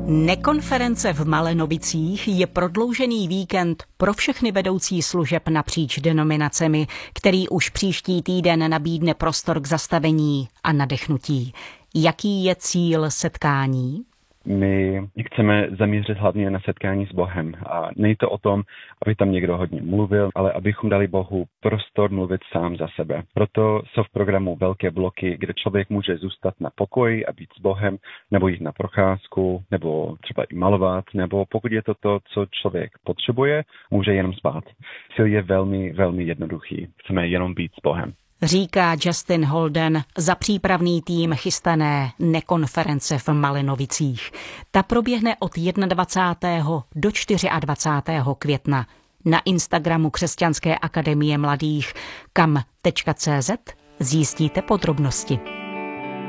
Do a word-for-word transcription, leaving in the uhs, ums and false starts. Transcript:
Nekonference v Malenovicích je prodloužený víkend pro všechny vedoucí služeb napříč denominacemi, který už příští týden nabídne prostor k zastavení a nadechnutí. Jaký je cíl setkání? My chceme zamířit hlavně na setkání s Bohem. A není to o tom, aby tam někdo hodně mluvil, ale abychom dali Bohu prostor mluvit sám za sebe. Proto jsou v programu velké bloky, kde člověk může zůstat na pokoji a být s Bohem, nebo jít na procházku, nebo třeba i malovat, nebo pokud je to to, co člověk potřebuje, může jenom spát. Cíl je velmi, velmi jednoduchý. Chceme jenom být s Bohem. Říká Justin Holden za přípravný tým chystané nekonference v Malenovicích. Ta proběhne od dvacátého prvního do dvacátého čtvrtého května na Instagramu Křesťanské akademie mladých kam tečka cé zet zjistíte podrobnosti.